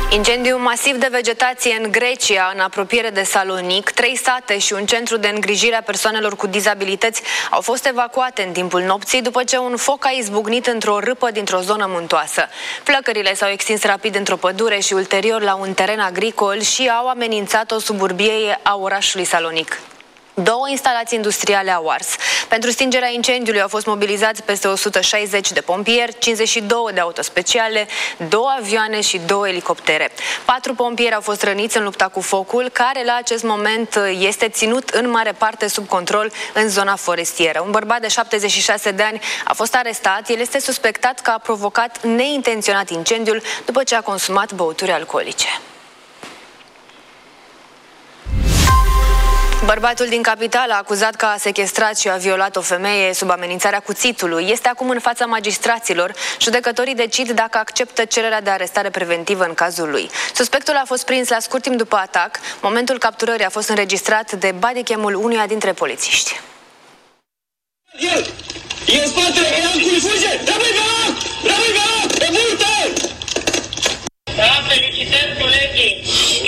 Incendiu masiv de vegetație în Grecia, în apropiere de Salonic. 3 sate și un centru de îngrijire a persoanelor cu dizabilități au fost evacuate în timpul nopții după ce un foc a izbucnit într-o râpă dintr-o zonă muntoasă. Flăcările s-au extins rapid într-o pădure și ulterior la un teren agricol și au amenințat o suburbie a orașului Salonic. 2 instalații industriale au ars. Pentru stingerea incendiului au fost mobilizați peste 160 de pompieri, 52 de autospeciale, 2 avioane și 2 elicoptere. 4 pompieri au fost răniți în lupta cu focul, care la acest moment este ținut în mare parte sub control în zona forestieră. Un bărbat de 76 de ani a fost arestat. El este suspectat că a provocat neintenționat incendiul după ce a consumat băuturi alcoolice. Bărbatul din capitală, acuzat că a sechestrat și a violat o femeie sub amenințarea cuțitului, este acum în fața magistraților. Judecătorii decid dacă acceptă cererea de arestare preventivă în cazul lui. Suspectul a fost prins la scurt timp după atac. Momentul capturării a fost înregistrat de bodycam-ul unuia dintre polițiști. E în spatele, e în fuge! Rămâi pe loc! Rămâi pe loc! Pe multe! Da, felicitări, colegii!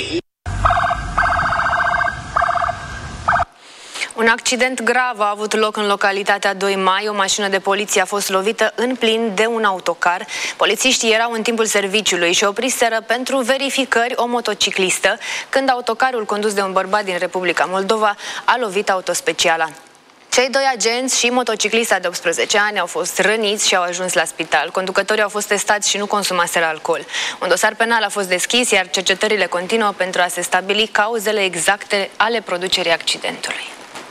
Un accident grav a avut loc în localitatea 2 Mai. O mașină de poliție a fost lovită în plin de un autocar. Polițiștii erau în timpul serviciului și opriseră pentru verificări o motociclistă când autocarul condus de un bărbat din Republica Moldova a lovit autospeciala. Cei 2 agenți și motociclista de 18 ani au fost răniți și au ajuns la spital. Conducătorii au fost testați și nu consumaseră alcool. Un dosar penal a fost deschis, iar cercetările continuă pentru a se stabili cauzele exacte ale producerii accidentului.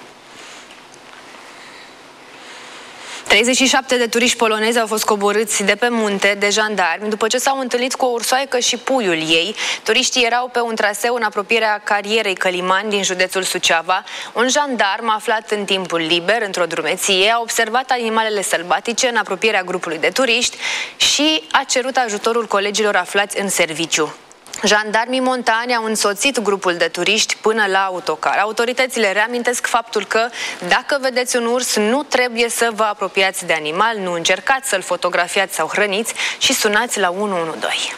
37 de turiști polonezi au fost coborâți de pe munte de jandarmi după ce s-au întâlnit cu o ursoaică și puiul ei. Turiștii erau pe un traseu în apropierea carierei Căliman din județul Suceava. Un jandarm aflat în timpul liber într-o drumeție a observat animalele sălbatice în apropierea grupului de turiști și a cerut ajutorul colegilor aflați în serviciu. Jandarmii montani au însoțit grupul de turiști până la autocar. Autoritățile reamintesc faptul că dacă vedeți un urs, nu trebuie să vă apropiați de animal, nu încercați să-l fotografiați sau hrăniți și sunați la 112.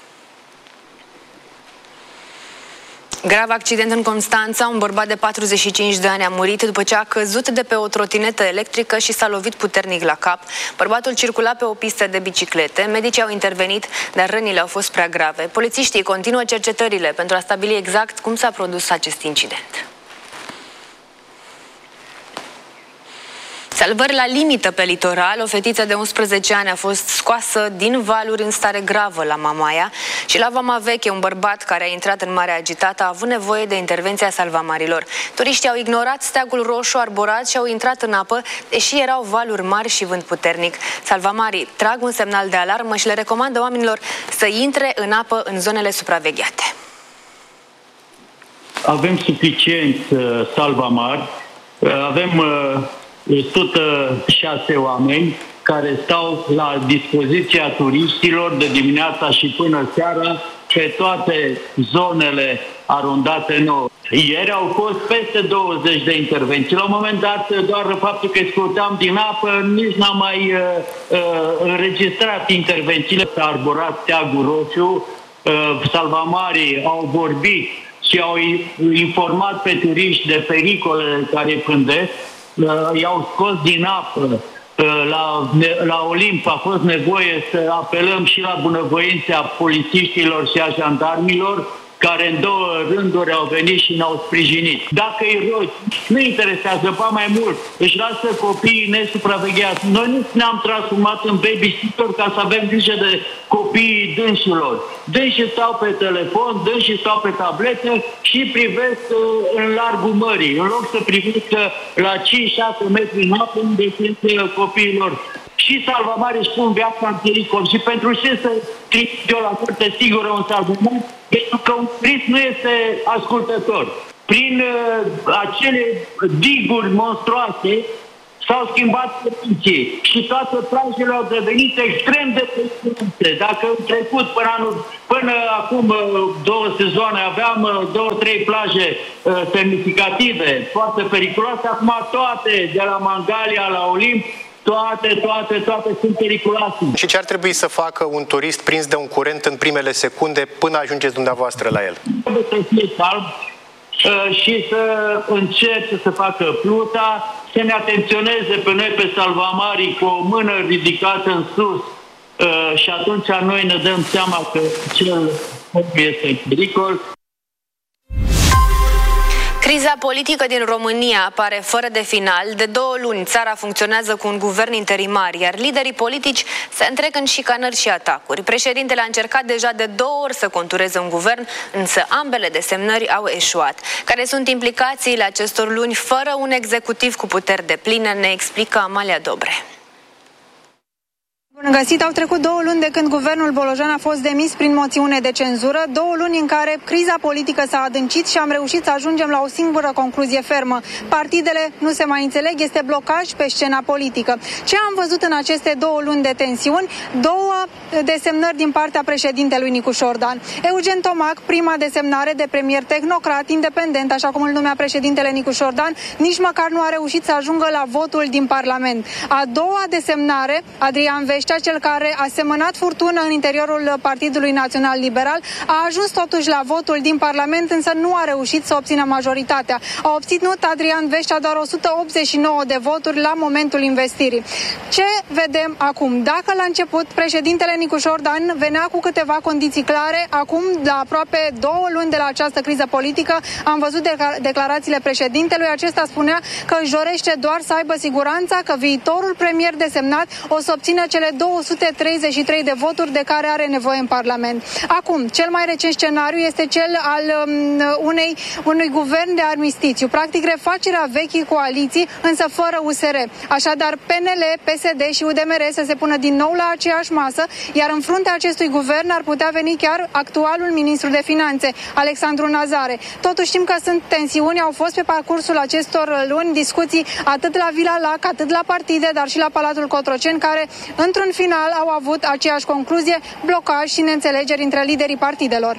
Grav accident în Constanța. Un bărbat de 45 de ani a murit după ce a căzut de pe o trotinetă electrică și s-a lovit puternic la cap. Bărbatul circula pe o pistă de biciclete. Medicii au intervenit, dar rănile au fost prea grave. Polițiștii continuă cercetările pentru a stabili exact cum s-a produs acest incident. Salvări la limită pe litoral. O fetiță de 11 ani a fost scoasă din valuri în stare gravă la Mamaia și la Vama Veche un bărbat care a intrat în marea agitată a avut nevoie de intervenția salvamarilor. Turiștii au ignorat steagul roșu arborat și au intrat în apă, deși erau valuri mari și vânt puternic. Salvamarii trag un semnal de alarmă și le recomandă oamenilor să intre în apă în zonele supravegheate. Avem suficient salvamari, avem 106 oameni care stau la dispoziția turiștilor de dimineața și până seara pe toate zonele arondate nouă. Ieri au fost peste 20 de intervenții. La un moment dat, doar faptul că scruteam din apă, nici n-am mai înregistrat intervențiile. S-a arborat steagul roșu, salvamarii au vorbit și au informat pe turiști de pericolele care pândesc. I-au scos din apă. La Olimp a fost nevoie să apelăm și la bunăvoința polițiștilor și a jandarmilor, care în 2 rânduri au venit și ne-au sprijinit. Dacă îi rogi, nu interesează, ba mai mult, își lasă copiii nesupravegheați. Noi nu ne-am transformat în babysitter ca să avem grijă de copiii dânșilor. Dânșii stau pe telefon, dânșii stau pe tablete și privesc în largul mării, în loc să privească la 5-6 metri în apă unde sunt copiilor. Și salvamarii își pun viața în pericol. Și pentru ce să trimit eu la curte sigură un salvamar? Pentru că un turist nu este ascultător. Prin acele diguri monstruoase s-au schimbat condiții și toate plajele au devenit extrem de periculoase. Dacă în trecut, până acum 2 sezoane, aveam 2-3 plaje semnificative, foarte periculoase, acum toate, de la Mangalia la Olimp, toate sunt periculoase. Și ce ar trebui să facă un turist prins de un curent în primele secunde până ajungeți dumneavoastră la el? Trebuie să fie calm și să încerce să facă pluta, să ne atenționeze pe noi, pe salvamarii, cu o mână ridicată în sus și atunci noi ne dăm seama că cel este în pericol. Criza politică din România pare fără de final. De 2 luni țara funcționează cu un guvern interimar, iar liderii politici se întrec în șicanări și atacuri. Președintele a încercat deja de 2 ori să contureze un guvern, însă ambele desemnări au eșuat. Care sunt implicațiile acestor luni fără un executiv cu puteri depline, ne explică Amalia Dobre. Bun găsit, au trecut 2 luni de când guvernul Bolojan a fost demis prin moțiune de cenzură, 2 luni în care criza politică s-a adâncit și am reușit să ajungem la o singură concluzie fermă. Partidele nu se mai înțeleg, este blocaj pe scena politică. Ce am văzut în aceste 2 luni de tensiuni? 2 desemnări din partea președintelui Nicu Șordan. Eugen Tomac, prima desemnare de premier tehnocrat independent, așa cum îl numea președintele Nicu Șordan, nici măcar nu a reușit să ajungă la votul din Parlament. A doua desemnare, Adrian Veștea, cel care a semănat furtună în interiorul Partidului Național Liberal, a ajuns totuși la votul din Parlament, însă nu a reușit să obțină majoritatea. A obținut Adrian Veștea doar 189 de voturi la momentul investirii. Ce vedem acum? Dacă la început președintele Nicu Șordan venea cu câteva condiții clare, acum, la aproape 2 luni de la această criză politică, am văzut declarațiile președintelui. Acesta spunea că își dorește doar să aibă siguranța că viitorul premier desemnat o să obțină cele 233 de voturi de care are nevoie în Parlament. Acum, cel mai recent scenariu este cel al unui guvern de armistițiu, practic refacerea vechii coaliții, însă fără USR. Așadar, PNL, PSD și UDMR să se pună din nou la aceeași masă, iar în fruntea acestui guvern ar putea veni chiar actualul ministru de Finanțe, Alexandru Nazare. Totuși știm că sunt tensiuni, au fost pe parcursul acestor luni discuții atât la Vila Lac, atât la partide, dar și la Palatul Cotroceni, care într-un final au avut aceeași concluzie, blocaj și neînțelegeri între liderii partidelor.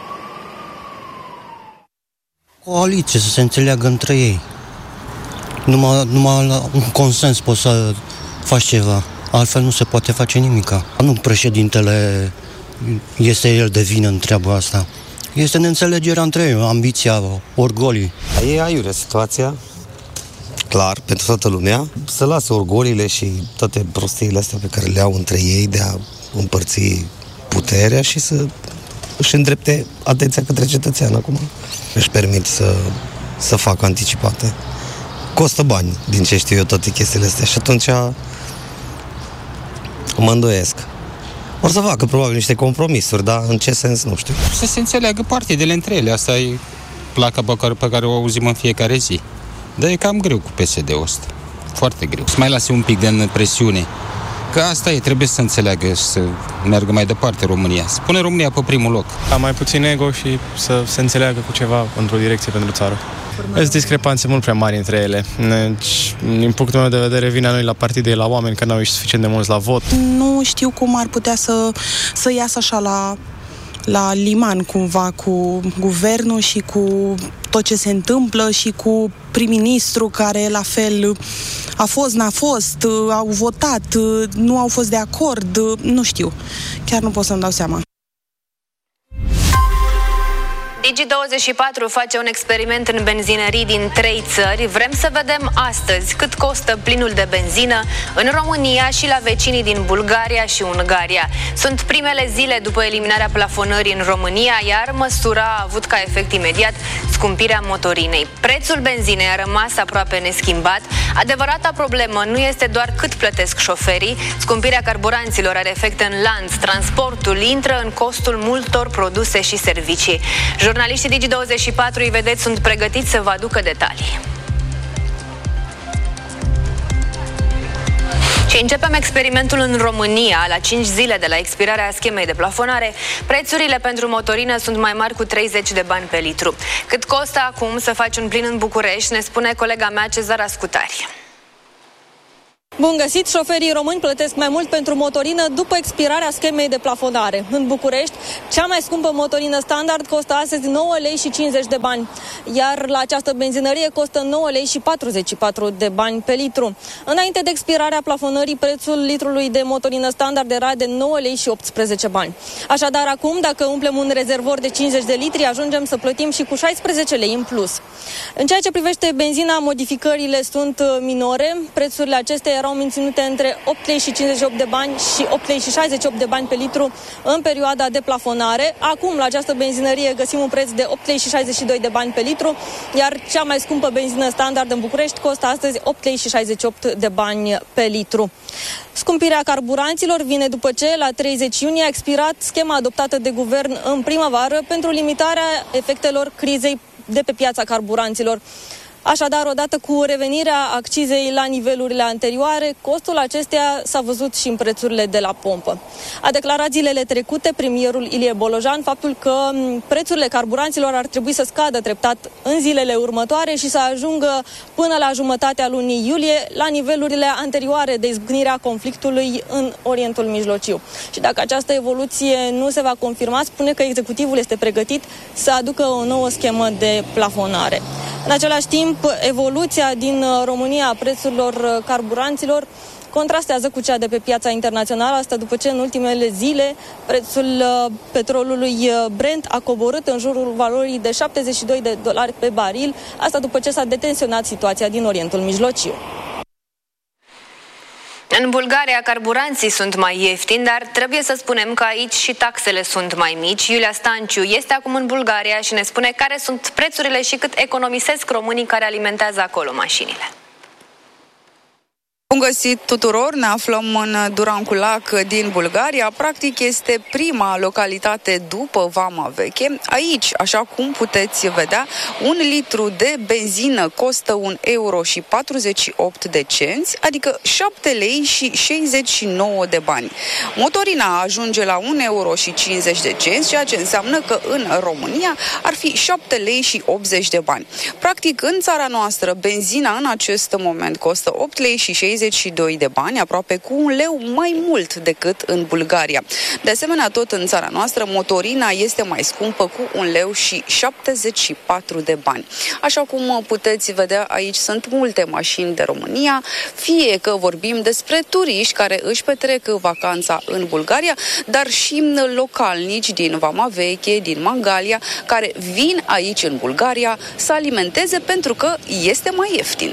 Coaliție, să se înțeleagă între ei. Numai la un consens poți să faci ceva, altfel nu se poate face nimica. Nu președintele este el de vină în treaba asta. Este neînțelegerea între ei, ambiția, orgolii. E aiurea situația, clar, pentru toată lumea, să lasă orgolile și toate prostiile astea pe care le au între ei de a împărți puterea și să își îndrepte atenția către cetățean acum. Își permit să facă anticipate. Costă bani, din ce știu eu, toate chestiile astea și atunci mă îndoiesc. Or să facă probabil niște compromisuri, dar în ce sens, nu știu. Să se înțeleagă partidele între ele, asta e placa pe care o auzim în fiecare zi. Dar e cam greu cu PSD-ul ăsta. Foarte greu. Să mai lase un pic de presiune. Că asta e, trebuie să înțeleagă și să meargă mai departe România. Să pune România pe primul loc. Mai puțin ego și să se înțeleagă cu ceva într-o direcție pentru țară. Sunt discrepanțe mult prea mari între ele. Din punctul meu de vedere, vina noi la partide, la oameni, că n-au ieșit suficient de mulți la vot. Nu știu cum ar putea să iasă așa la liman cumva cu guvernul și cu tot ce se întâmplă și cu prim-ministru care la fel a fost, n-a fost, au votat, nu au fost de acord, nu știu. Chiar nu pot să-mi dau seama. Digi24 face un experiment în benzinării din 3 țări. Vrem să vedem astăzi cât costă plinul de benzină în România și la vecinii din Bulgaria și Ungaria. Sunt primele zile după eliminarea plafonării în România, iar măsura a avut ca efect imediat scumpirea motorinei. Prețul benzinei a rămas aproape neschimbat. Adevărata problemă nu este doar cât plătesc șoferii. Scumpirea carburanților are efecte în lanț. Transportul intră în costul multor produse și servicii. Jurnaliștii Digi24, îi vedeți, sunt pregătiți să vă aducă detalii. Și începem experimentul în România. La 5 zile de la expirarea schemei de plafonare, prețurile pentru motorină sunt mai mari cu 30 de bani pe litru. Cât costă acum să faci un plin în București, ne spune colega mea Cezara Scutari. Bun găsit! Șoferii români plătesc mai mult pentru motorină după expirarea schemei de plafonare. În București, cea mai scumpă motorină standard costă astăzi 9 lei și 50 de bani, iar la această benzinărie costă 9 lei și 44 de bani pe litru. Înainte de expirarea plafonării, prețul litrului de motorină standard era de 9 lei și 18 bani. Așadar, acum, dacă umplem un rezervor de 50 de litri, ajungem să plătim și cu 16 lei în plus. În ceea ce privește benzina, modificările sunt minore. Prețurile acestea erau menținute între 8 lei și 58 de bani și 8 lei și 68 de bani pe litru în perioada de plafonare. Acum, la această benzinărie, găsim un preț de 8 lei și 62 de bani pe litru, iar cea mai scumpă benzină standard în București costă astăzi 8 lei și 68 de bani pe litru. Scumpirea carburanților vine după ce, la 30 iunie, a expirat schema adoptată de guvern în primăvară pentru limitarea efectelor crizei de pe piața carburanților. Așadar, odată cu revenirea accizei la nivelurile anterioare, costul acesteia s-a văzut și în prețurile de la pompă. A declarat zilele trecute premierul Ilie Bolojan faptul că prețurile carburanților ar trebui să scadă treptat în zilele următoare și să ajungă până la jumătatea lunii iulie la nivelurile anterioare de izbucnirea conflictului în Orientul Mijlociu. Și dacă această evoluție nu se va confirma, spune că executivul este pregătit să aducă o nouă schemă de plafonare. În același timp, evoluția din România a prețurilor carburanților contrastează cu cea de pe piața internațională, asta după ce în ultimele zile prețul petrolului Brent a coborât în jurul valorii de $72 pe baril, asta după ce s-a detensionat situația din Orientul Mijlociu. În Bulgaria, carburanții sunt mai ieftini, dar trebuie să spunem că aici și taxele sunt mai mici. Iulia Stanciu este acum în Bulgaria și ne spune care sunt prețurile și cât economisesc românii care alimentează acolo mașinile. Bun găsit tuturor, ne aflăm în Duranculac din Bulgaria. Practic este prima localitate după Vama Veche. Aici, așa cum puteți vedea, 1 litru de benzină costă 1 euro și 48 de cenți, adică 7 lei și 69 de bani. Motorina ajunge la 1 euro și 50 de cenți, ceea ce înseamnă că în România ar fi 7 lei și 80 de bani. Practic, în țara noastră, benzina în acest moment costă 8 lei și 62 de bani, aproape cu 1 leu mai mult decât în Bulgaria. De asemenea, tot în țara noastră, motorina este mai scumpă cu 1 leu și 74 de bani. Așa cum puteți vedea, aici sunt multe mașini de România, fie că vorbim despre turiști care își petrec vacanța în Bulgaria, dar și localnici din Vama Veche, din Mangalia, care vin aici în Bulgaria să alimenteze pentru că este mai ieftin.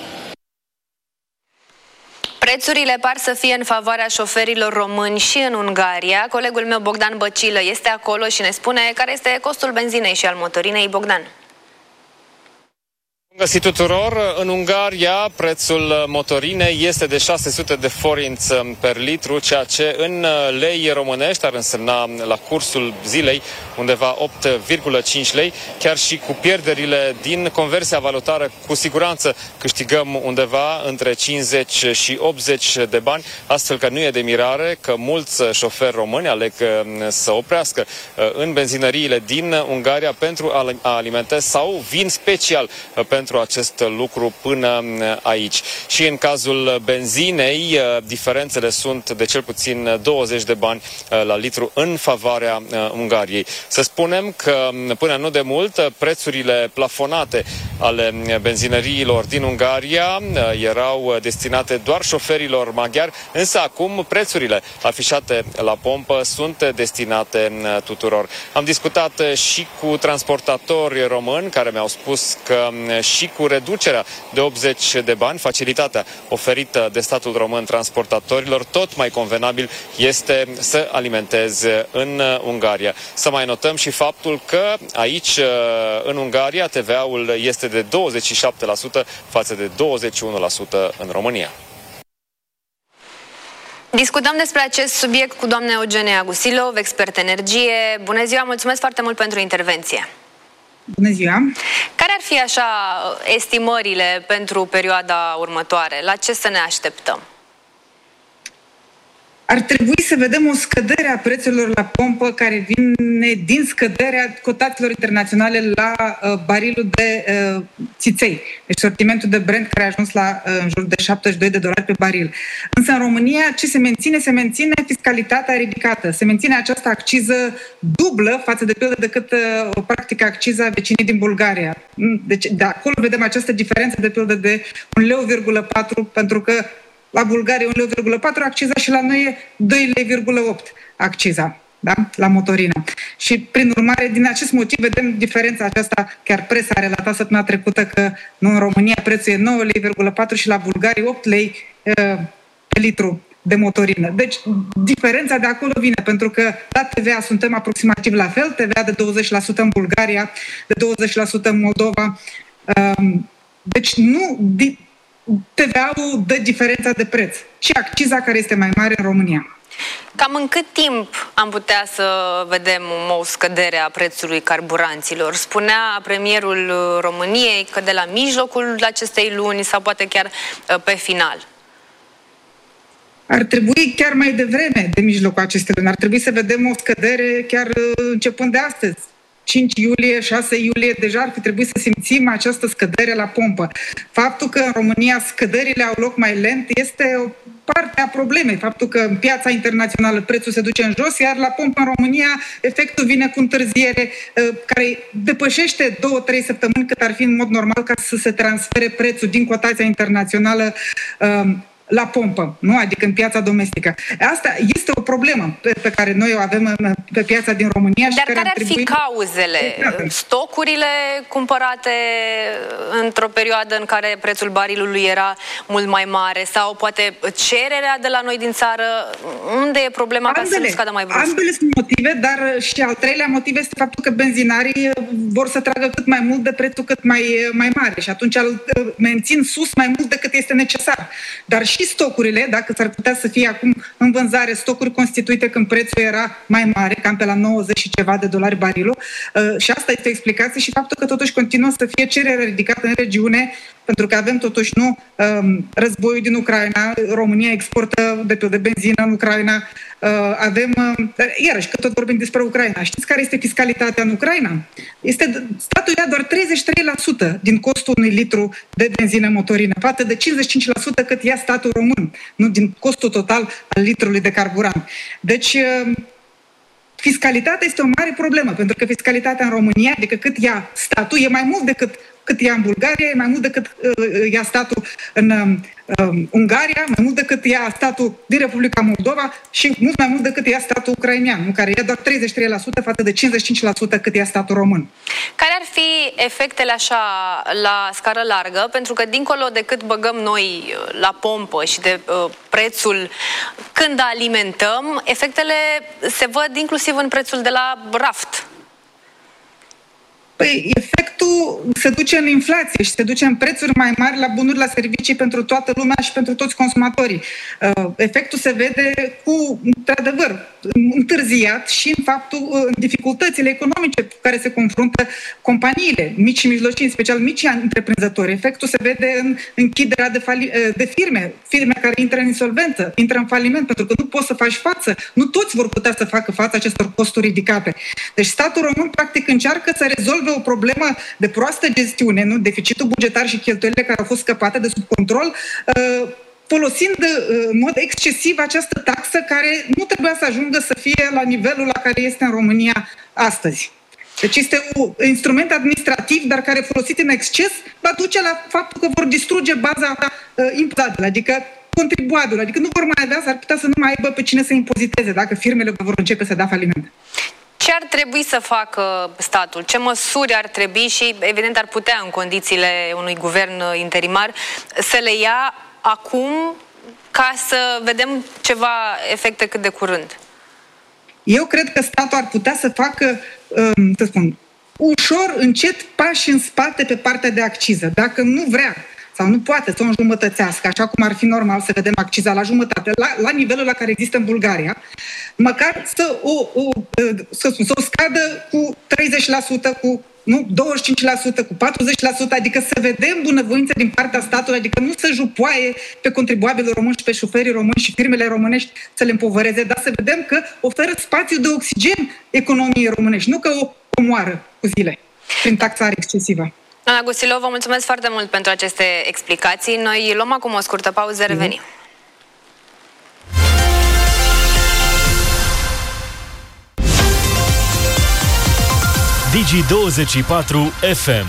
Prețurile par să fie în favoarea șoferilor români și în Ungaria. Colegul meu Bogdan Băcilă este acolo și ne spune care este costul benzinei și al motorinei. Bogdan. Bun găsit tuturor! În Ungaria prețul motorinei este de 600 de forinți per litru, ceea ce în lei românești ar însemna la cursul zilei undeva 8,5 lei. Chiar și cu pierderile din conversia valutară, cu siguranță câștigăm undeva între 50 și 80 de bani, astfel că nu e de mirare că mulți șoferi români aleg să oprească în benzinăriile din Ungaria pentru a alimenta sau vin special pentru acest lucru până aici. Și în cazul benzinei, diferențele sunt de cel puțin 20 de bani la litru în favoarea Ungariei. Să spunem că până nu de mult prețurile plafonate ale benzinăriilor din Ungaria erau destinate doar șoferilor maghiari, însă acum prețurile afișate la pompă sunt destinate tuturor. Am discutat și cu transportatori români care mi-au spus că și cu reducerea de 80 de bani, facilitatea oferită de statul român transportatorilor, tot mai convenabil este să alimenteze în Ungaria. Să mai notăm și faptul că aici, în Ungaria, TVA-ul este de 27% față de 21% în România. Discutăm despre acest subiect cu doamna Eugenia Gusilov, expert energie. Bună ziua, mulțumesc foarte mult pentru intervenție. Bună ziua! Care ar fi așa estimările pentru perioada următoare? La ce să ne așteptăm? Ar trebui să vedem o scădere a prețurilor la pompă care vine din scăderea cotațiilor internaționale la barilul de țiței. Deci sortimentul de Brent care a ajuns la în jur de $72 pe baril. Însă în România ce se menține? Se menține fiscalitatea ridicată. Se menține această acciză dublă față de pildă decât o practică acciza vecinii din Bulgaria. Deci de acolo vedem această diferență de pildă de 1,4 lei, pentru că la Bulgaria 1,4 lei acciza și la noi e 2,8 lei acciza, da? La motorină. Și prin urmare, din acest motiv vedem diferența aceasta, chiar presa a relatat săptămâna trecută că nu, în România prețul e 9,4 lei și la Bulgaria 8 lei pe litru de motorină. Deci diferența de acolo vine, pentru că la TVA suntem aproximativ la fel, TVA de 20% în Bulgaria, de 20% în Moldova. Deci nu TVA-ul dă diferența de preț, ci acciza care este mai mare în România. Cam în cât timp am putea să vedem o scădere a prețului carburanților? Spunea premierul României că de la mijlocul acestei luni sau poate chiar pe final. Ar trebui chiar mai devreme de mijlocul acestei luni. Ar trebui să vedem o scădere chiar începând de astăzi. 5 iulie, 6 iulie, deja ar fi trebuit să simțim această scădere la pompă. Faptul că în România scăderile au loc mai lent este o parte a problemei. Faptul că în piața internațională prețul se duce în jos, iar la pompă în România efectul vine cu întârziere care depășește 2-3 săptămâni cât ar fi în mod normal ca să se transfere prețul din cotația internațională la pompă, nu? Adică în piața domestică. Asta este o problemă pe care noi o avem pe piața din România. Dar care ar fi cauzele? Stocurile cumpărate într-o perioadă în care prețul barilului era mult mai mare sau poate cererea de la noi din țară? Unde e problema ca să nu scadă mai brusc? Ambele sunt motive, dar și al treilea motiv este faptul că benzinarii vor să tragă cât mai mult de prețul cât mai mare și atunci îl mențin sus mai mult decât este necesar. Dar și stocurile, dacă s-ar putea să fie acum în vânzare stocuri constituite când prețul era mai mare, cam pe la 90 și ceva de dolari barilul, și asta este o explicație și faptul că totuși continuă să fie cerere ridicată în regiune, pentru că avem totuși războiul din Ucraina, România exportă de benzină în Ucraina, iarăși că tot vorbim despre Ucraina, știți care este fiscalitatea în Ucraina? Statul ia doar 33% din costul unui litru de benzină motorină, față de 55% cât ia statul român, nu din costul total al litrului de carburant. Deci fiscalitatea este o mare problemă, pentru că fiscalitatea în România, adică cât ia statul, e mai mult decât cât ia în Bulgaria, mai mult decât ia statul în Ungaria, mai mult decât ia statul din Republica Moldova și mult mai mult decât ia statul ucrainean, care ia doar 33% față de 55% cât ia statul român. Care ar fi efectele așa la scară largă? Pentru că dincolo de cât băgăm noi la pompă și de prețul când alimentăm, efectele se văd inclusiv în prețul de la raft. Păi, efectul se duce în inflație și se duce în prețuri mai mari la bunuri, la servicii pentru toată lumea și pentru toți consumatorii. Efectul se vede într-adevăr, întârziat și în în dificultățile economice cu care se confruntă companiile, mici și mijlocii, în special mici întreprinzători. Efectul se vede în închiderea de firme care intră în insolvență, intră în faliment, pentru că nu poți să faci față. Nu toți vor putea să facă față acestor costuri ridicate. Deci statul român, practic, încearcă să rezolve o problemă de proastă gestiune, nu? Deficitul bugetar și cheltuielile care au fost scăpate de sub control, folosind în mod excesiv această taxă care nu trebuia să ajungă să fie la nivelul la care este în România astăzi. Deci este un instrument administrativ, dar care folosit în exces va duce la faptul că vor distruge baza impozitabilă, adică contribuabil, adică nu vor mai avea, s-ar putea să nu mai aibă pe cine să impoziteze dacă firmele vor începe să dea faliment. Ce ar trebui să facă statul? Ce măsuri ar trebui și, evident, ar putea, în condițiile unui guvern interimar, să le ia acum ca să vedem ceva efecte cât de curând? Eu cred că statul ar putea să facă, ușor, încet, pași în spate pe partea de acciză. Dacă nu vrea sau nu poate să o înjumătățească, așa cum ar fi normal să vedem acciza la jumătate, la nivelul la care există în Bulgaria, măcar să o scadă cu 30%, cu 25%, cu 40%, adică să vedem bunăvoință din partea statului, adică nu să jupoaie pe contribuabilul român și pe șoferii români și firmele românești să le împovăreze, dar să vedem că oferă spațiu de oxigen economiei românești, nu că o omoară cu zile prin taxare excesivă. Ana Gustilov, vă mulțumesc foarte mult pentru aceste explicații. Noi luăm acum o scurtă pauză, revenim. Digi24 FM.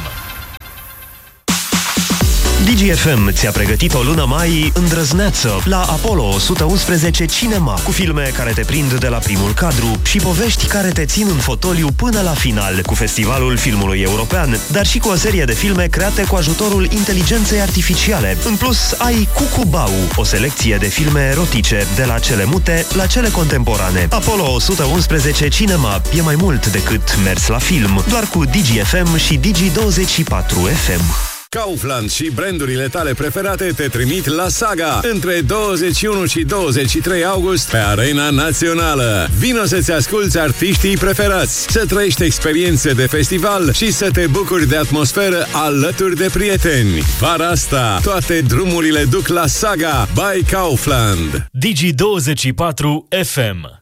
Digi FM ți-a pregătit o lună mai îndrăzneață la Apollo 111 Cinema, cu filme care te prind de la primul cadru și povești care te țin în fotoliu până la final, cu Festivalul Filmului European, dar și cu o serie de filme create cu ajutorul inteligenței artificiale. În plus, ai Cucubau, o selecție de filme erotice, de la cele mute la cele contemporane. Apollo 111 Cinema e mai mult decât mers la film, doar cu Digi FM și Digi24 FM. Kaufland și brandurile tale preferate te trimit la Saga între 21 și 23 august pe Arena Națională. Vino să-ți asculți artiștii preferați, să trăiești experiențe de festival și să te bucuri de atmosferă alături de prieteni. Vara asta, toate drumurile duc la Saga by Kaufland. Digi24 FM.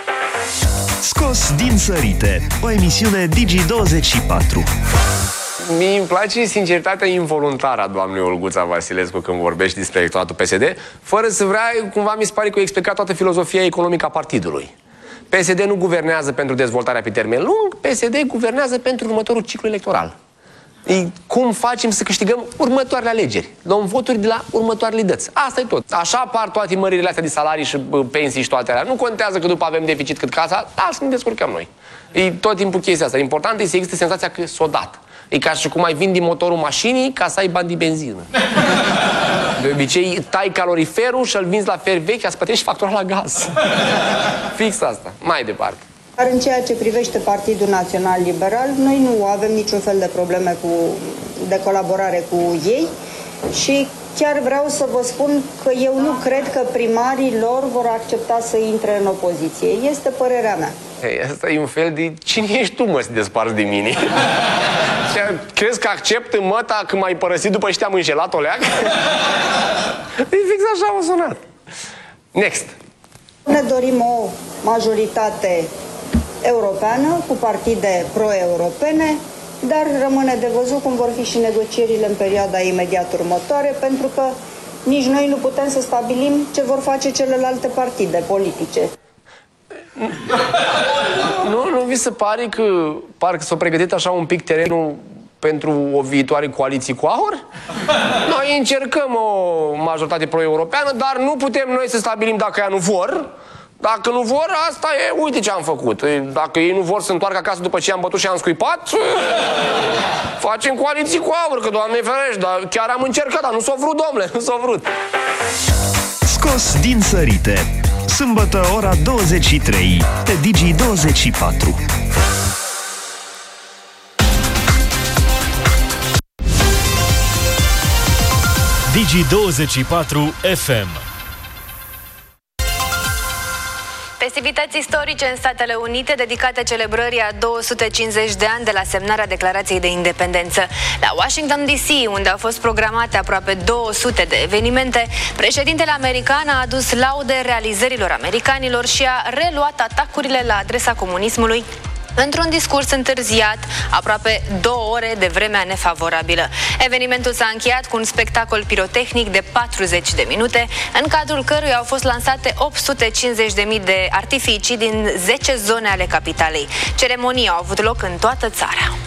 Scos din sărite, o emisiune Digi24. Mie îmi place sinceritatea involuntară a doamnei Olguța Vasilescu când vorbește despre electoratul PSD, fără să vrea, cumva mi se pare că o explicat toată filozofia economică a partidului. PSD nu guvernează pentru dezvoltarea pe termen lung, PSD guvernează pentru următorul ciclu electoral. Cum facem să câștigăm următoarele alegeri? Luăm voturi de la următoarele dăți. Asta e tot. Așa apar toate măririle astea de salarii și pensii și toate alea. Nu contează că după avem deficit cât casa, dar să ne descurcăm noi. E tot timpul chestia asta. Important este să existe senzația că s-o dat. E ca și cum ai vindi motorul mașinii ca să ai bani de benzină. De obicei tai caloriferul și îl vinzi la fer vechi, să plătești factura la gaz. Fix asta. Mai departe. Dar în ceea ce privește Partidul Național Liberal, noi nu avem niciun fel de probleme de colaborare cu ei și chiar vreau să vă spun că eu nu cred că primarii lor vor accepta să intre în opoziție. Este părerea mea. Hey, asta e un fel de... Cine ești tu, mă, să te desparți de mine? Crezi că accept măta când m-ai părăsit după ce te-am înșelat, oleac? E fix așa o sunat. Next. Ne dorim o majoritate europeană cu partide pro-europene, dar rămâne de văzut cum vor fi și negocierile în perioada imediat următoare, pentru că nici noi nu putem să stabilim ce vor face celelalte partide politice. Nu vi se pare că parcă s-a pregătit așa un pic terenul pentru o viitoare coaliție cu AUR? Noi încercăm o majoritate pro-europeană, dar nu putem noi să stabilim dacă ea nu vor. Dacă nu vor, asta e, uite ce am făcut. Dacă ei nu vor să întoarcă acasă după ce am bătut și am scuipat, facem coaliții cu AUR, că Doamne ferește, dar chiar am încercat, dar nu s-o vrut, domnule, nu s-o vrut. Scos din sărite. Sâmbătă, ora 23, pe Digi24. Digi24 FM. Festivități istorice în Statele Unite dedicate celebrării a 250 de ani de la semnarea Declarației de Independență. La Washington DC, unde au fost programate aproape 200 de evenimente, președintele american a adus laude realizărilor americanilor și a reluat atacurile la adresa comunismului într-un discurs întârziat, aproape 2 ore de vremea nefavorabilă. Evenimentul s-a încheiat cu un spectacol pirotehnic de 40 de minute, în cadrul căruia au fost lansate 850.000 de artificii din 10 zone ale capitalei. Ceremonii au avut loc în toată țara.